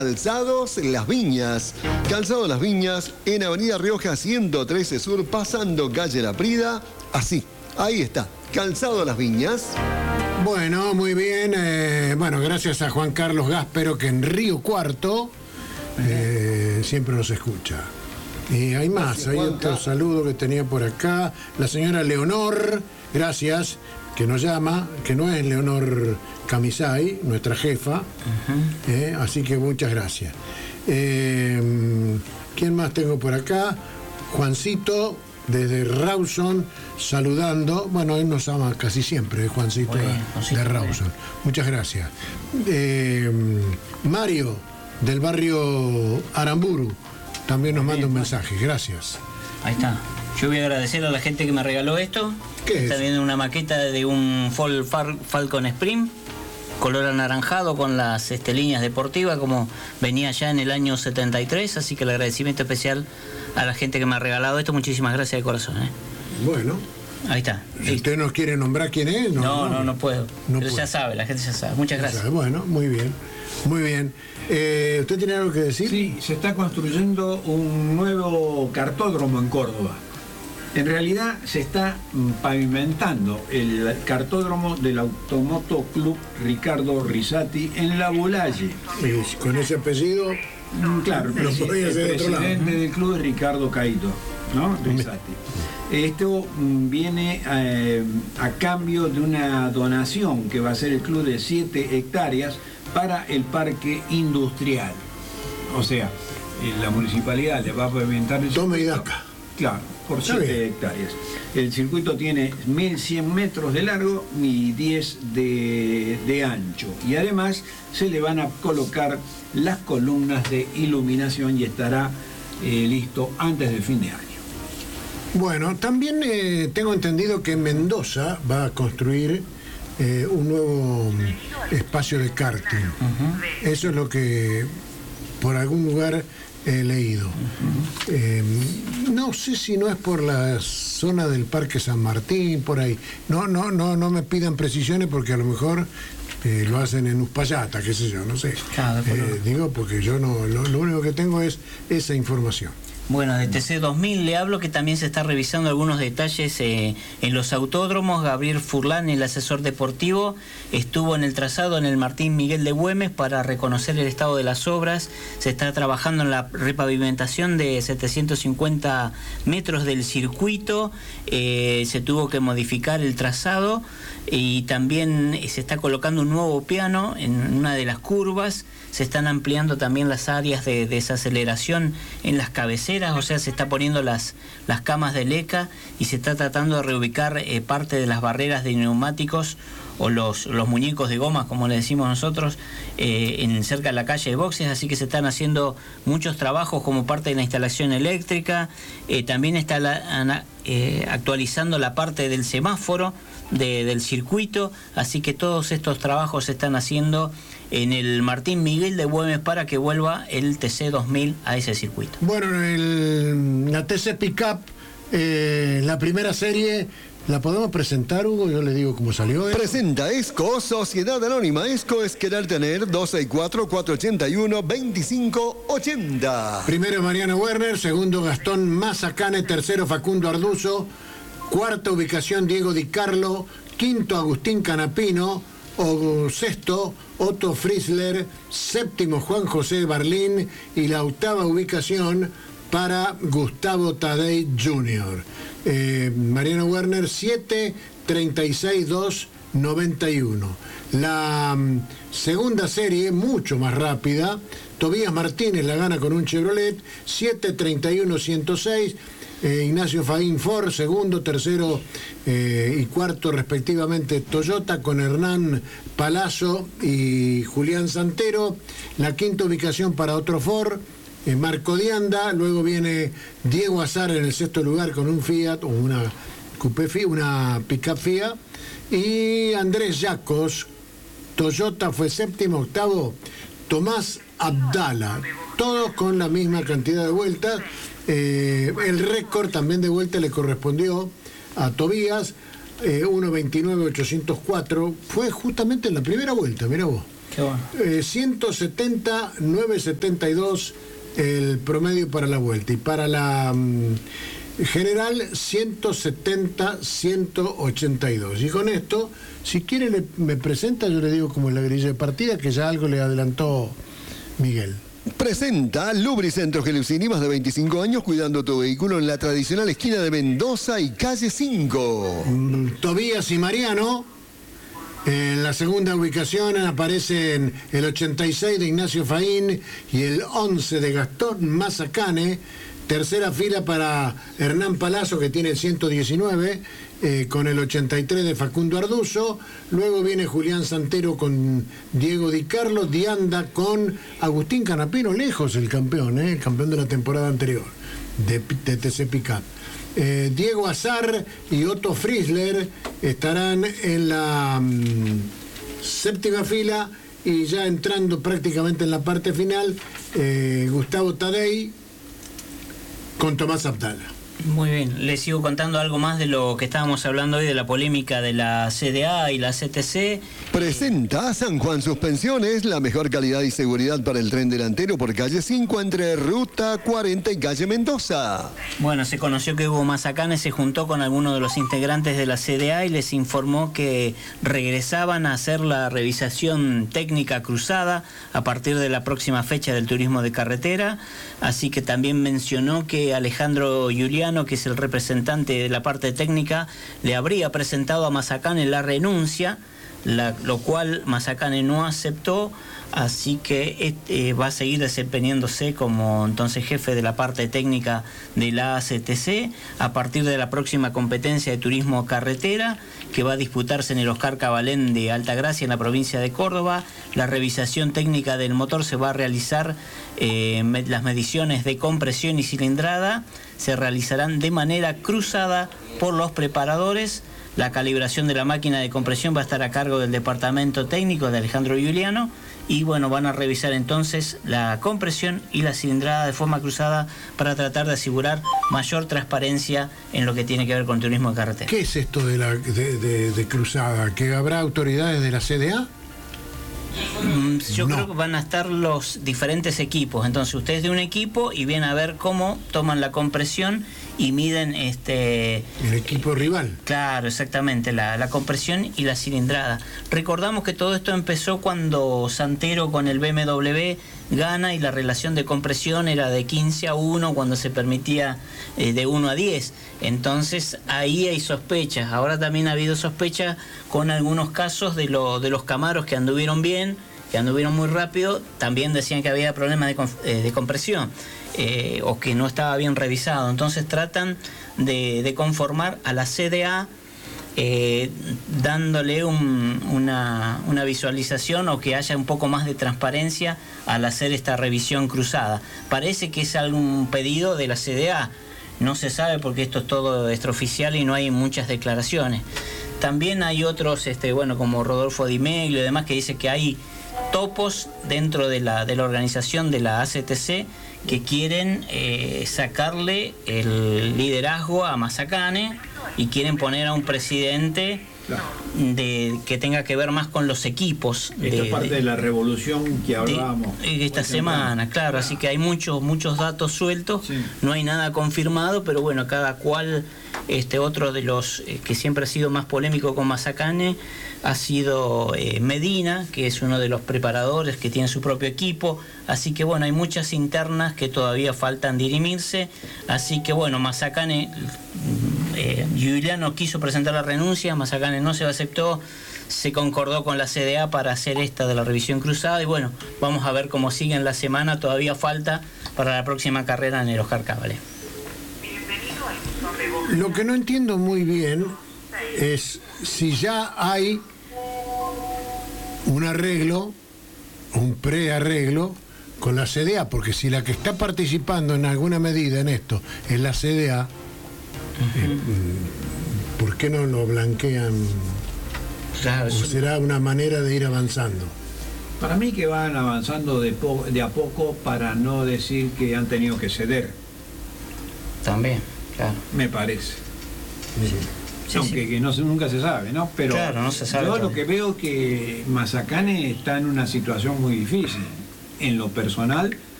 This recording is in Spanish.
Calzados Las Viñas. Calzado Las Viñas en Avenida Rioja 113 Sur, pasando calle La Prida. Así, ahí está. Calzado Las Viñas. Bueno, muy bien. Bueno, gracias a Juan Carlos Gáspero, que en Río Cuarto siempre nos escucha. Y hay más, gracias, hay otro saludo que tenía por acá. La señora Leonor, gracias, que nos llama, que no es Leonor Camisay, nuestra jefa. Así que muchas gracias. ¿Quién más tengo por acá? Juancito, desde Rawson, saludando. Bueno, él nos ama casi siempre, Juancito, de Rawson. Muchas gracias. Mario, del barrio Aramburu, también nos manda un mensaje. Gracias. Ahí está. Yo voy a agradecer a la gente que me regaló esto. ¿Qué está es? viendo una maqueta de un Falcon Sprint, color anaranjado con las líneas deportivas, como venía ya en el año 73. Así que el agradecimiento especial a la gente que me ha regalado esto. Muchísimas gracias de corazón. Bueno. Ahí está. Si usted nos quiere nombrar quién es, no puedo. No pero puedo. ya sabe, la gente ya sabe. Muchas gracias. Bueno, muy bien. Muy bien. ¿Usted tiene algo que decir? Sí, se está construyendo un nuevo cartódromo en Córdoba. En realidad se está pavimentando el cartódromo del Automoto Club Ricardo Risati en La Bulalle. Con ese apellido, claro, el presidente del club es Ricardo Caito, ¿no? Risati. Esto viene a cambio de una donación que va a hacer el club de 7 hectáreas para el parque industrial. O sea, la municipalidad le va a pavimentar el tome y daca. Claro, por 7 hectáreas. El circuito tiene 1.100 metros de largo y 10 de ancho. Y además se le van a colocar las columnas de iluminación y estará listo antes del fin de año. Bueno, también tengo entendido que Mendoza va a construir un nuevo espacio de karting. Eso es lo que por algún lugar he leído. No sé si no es por la zona del Parque San Martín, por ahí. No me pidan precisiones porque a lo mejor lo hacen en Uspallata, qué sé yo, no sé. Claro, digo porque yo no, lo único que tengo es esa información. Bueno, de TC2000 le hablo que también se está revisando algunos detalles en los autódromos. Gabriel Furlan, el asesor deportivo, estuvo en el trazado en el Martín Miguel de Güemes para reconocer el estado de las obras. Se está trabajando en la repavimentación de 750 metros del circuito. Se tuvo que modificar el trazado y también se está colocando un nuevo piano en una de las curvas. Se están ampliando también las áreas de desaceleración en las cabeceras, o sea, se está poniendo las camas de leca y se está tratando de reubicar parte de las barreras de neumáticos o los muñecos de goma, como le decimos nosotros, cerca de la calle de boxes. Así que se están haciendo muchos trabajos como parte de la instalación eléctrica. También está actualizando la parte del semáforo del circuito, así que todos estos trabajos se están haciendo en el Martín Miguel de Güemes para que vuelva el TC2000 a ese circuito. Bueno, la TC Pickup, la primera serie, ¿la podemos presentar, Hugo? Yo le digo cómo salió. Presenta ESCO, Sociedad Anónima. ESCO es querer tener 264-481-2580. Primero Mariano Werner, segundo Gastón Mazacane, tercero Facundo Arduzo, cuarta ubicación Diego Di Carlo, quinto Agustín Canapino, o sexto Otto Friesler, séptimo Juan José Barlín y la octava ubicación para Gustavo Tadei Jr. Mariano Werner 7, 36, 2, 91. La segunda serie, mucho más rápida, Tobías Martínez la gana con un Chevrolet, 7, 31, 106. Ignacio Faín Ford, segundo, tercero y cuarto respectivamente Toyota, con Hernán Palazzo y Julián Santero. La quinta ubicación para otro Ford, Marco Dianda. Luego viene Diego Azar en el sexto lugar con un Fiat o una Pickup Fiat. Y Andrés Yacos, Toyota, fue séptimo. Octavo Tomás Abdala, todos con la misma cantidad de vueltas. El récord también de vuelta le correspondió a Tobías, 1.29.804. Fue justamente en la primera vuelta, mira vos. Qué bueno. 170, 972 el promedio para la vuelta. Y para la general, 170, 182. Y con esto, si quiere me presenta, yo le digo como la grilla de partida, que ya algo le adelantó Miguel. Presenta Lubricentros Gelusini, más de 25 años cuidando tu vehículo en la tradicional esquina de Mendoza y calle 5. Tobías y Mariano. En la segunda ubicación aparecen el 86 de Ignacio Faín y el 11 de Gastón Mazacane. Tercera fila para Hernán Palazzo, que tiene el 119, con el 83 de Facundo Arduzo. Luego viene Julián Santero con Diego Di Carlo. Dianda con Agustín Canapino, lejos el campeón de la temporada anterior de TC Pickup. Diego Azar y Otto Friesler estarán en la séptima fila, y ya entrando prácticamente en la parte final, Gustavo Tadei con Tomás Abdala. Muy bien, les sigo contando algo más de lo que estábamos hablando hoy, de la polémica de la CDA y la CTC. Presenta San Juan Suspensiones, la mejor calidad y seguridad para el tren delantero por calle 5 entre Ruta 40 y calle Mendoza. Bueno, se conoció que Hugo Mazacane se juntó con algunos de los integrantes de la CDA y les informó que regresaban a hacer la revisación técnica cruzada a partir de la próxima fecha del turismo de carretera. Así que también mencionó que Alejandro Giuliano, que es el representante de la parte técnica, le habría presentado a Mazacane la renuncia, lo cual Mazacane no aceptó, así que va a seguir desempeñándose como entonces jefe de la parte técnica de la ACTC a partir de la próxima competencia de turismo carretera, que va a disputarse en el Oscar Cabalén de Altagracia, en la provincia de Córdoba. La revisación técnica del motor se va a realizar, las mediciones de compresión y cilindrada se realizarán de manera cruzada por los preparadores. La calibración de la máquina de compresión va a estar a cargo del departamento técnico de Alejandro Giuliano, y bueno, van a revisar entonces la compresión y la cilindrada de forma cruzada para tratar de asegurar mayor transparencia en lo que tiene que ver con turismo de carretera. ¿Qué es esto de cruzada? ¿Que habrá autoridades de la CDA? Yo creo que van a estar los diferentes equipos. Entonces usted es de un equipo y viene a ver cómo toman la compresión y miden el equipo rival. Claro, exactamente, la compresión y la cilindrada. Recordamos que todo esto empezó cuando Santero con el BMW gana, y la relación de compresión era de 15-1 cuando se permitía de 1-10. Entonces ahí hay sospechas. Ahora también ha habido sospechas con algunos casos de los Camaros que anduvieron bien, que anduvieron muy rápido. También decían que había problemas de compresión, o que no estaba bien revisado. Entonces tratan de conformar a la CDA, dándole una visualización, o que haya un poco más de transparencia al hacer esta revisión cruzada. Parece que es algún pedido de la CDA, no se sabe porque esto es todo extraoficial y no hay muchas declaraciones. También hay otros, como Rodolfo Di Meglio y demás, que dice que hay topos dentro de la organización de la ACTC que quieren sacarle el liderazgo a Mazacane y quieren poner a un presidente que tenga que ver más con los equipos. Esto es parte de la revolución que hablábamos esta semana, claro. Así que hay muchos datos sueltos, sí. No hay nada confirmado, pero bueno, cada cual, otro de los que siempre ha sido más polémico con Mazacane ha sido Medina, que es uno de los preparadores que tiene su propio equipo. Así que bueno, hay muchas internas que todavía faltan dirimirse. Así que bueno, Mazacane, Giuliano quiso presentar la renuncia, Mazacane no se aceptó, se concordó con la CDA para hacer esta de la revisión cruzada, y bueno, vamos a ver cómo sigue en la semana. Todavía falta para la próxima carrera en el Oscar Cabalé. Lo que no entiendo muy bien es si ya hay un arreglo, un prearreglo con la CDA, porque si la que está participando en alguna medida en esto es la CDA, ¿por qué no lo blanquean? Claro, ¿O será una manera de ir avanzando? Para mí que van avanzando de a poco, para no decir que han tenido que ceder. También, claro. Me parece. aunque que nunca se sabe, ¿no? Pero claro, no se sabe yo todavía. lo que veo que Mazacane está en una situación muy difícil. En lo personal,